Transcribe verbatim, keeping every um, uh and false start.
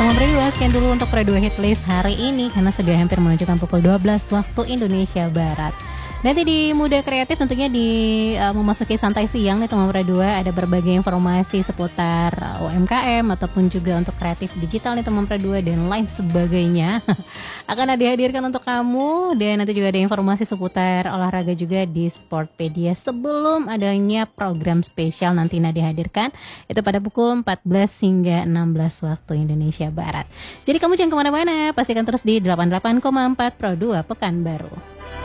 teman Pro dua, scan dulu untuk Pro dua Hitlist hari ini karena sudah hampir menunjukkan pukul dua belas waktu Indonesia Barat. Nanti di Muda Kreatif tentunya di uh, memasuki santai siang nih teman Pro dua, ada berbagai informasi seputar uh, U M K M ataupun juga untuk kreatif digital nih teman Pro dua dan lain sebagainya akan dihadirkan untuk kamu. Dan nanti juga ada informasi seputar olahraga juga di Sportpedia sebelum adanya program spesial nanti dihadirkan itu pada pukul empat belas hingga enam belas waktu Indonesia Barat. Jadi kamu jangan kemana-mana, pastikan terus di delapan puluh delapan koma empat Pro dua Pekanbaru.